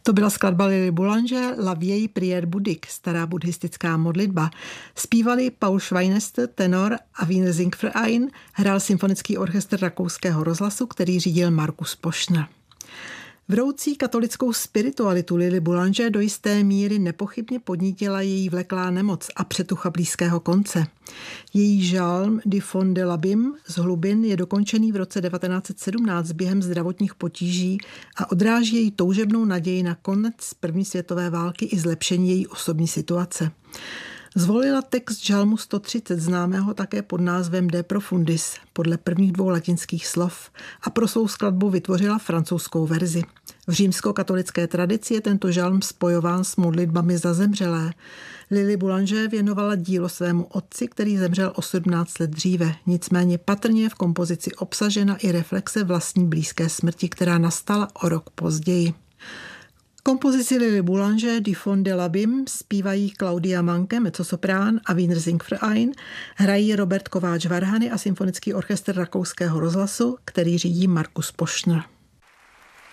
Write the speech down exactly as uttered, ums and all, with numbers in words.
To byla skladba Lily Boulanger La Vieille Prière bouddhique, stará buddhistická modlitba. Zpívali Paul Schweinester, tenor, a Wiener Singverein hrál symfonický orchestr Rakouského rozhlasu, který řídil Markus Poschner. Vroucí katolickou spiritualitu Lily Boulanger do jisté míry nepochybně podnítila její vleklá nemoc a přetucha blízkého konce. Její žalm Die von der Labim z hlubin je dokončený v roce devatenáct set sedmnáct během zdravotních potíží a odráží její toužebnou naději na konec první světové války i zlepšení její osobní situace. Zvolila text žalmu sto třicet, známého také pod názvem De Profundis, podle prvních dvou latinských slov, a pro svou skladbu vytvořila francouzskou verzi. V římskokatolické tradici je tento žalm spojován s modlitbami za zemřelé. Lily Boulanger věnovala dílo svému otci, který zemřel o sedmnáct let dříve. Nicméně patrně je v kompozici obsažena i reflexe vlastní blízké smrti, která nastala o rok později. Kompozici Lily Boulanger Die von der Labim zpívají Claudia Manke, mezzosoprán, a Wiener Singverein, hrají Robert Kováč Varhany a symfonický orchestr Rakouského rozhlasu, který řídí Markus Poschner.